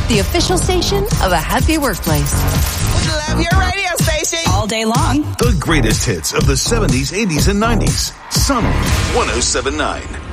the official station of a happy workplace. We love your radio station. All day long. The greatest hits of the 70s, 80s, and 90s. Summer 107.9.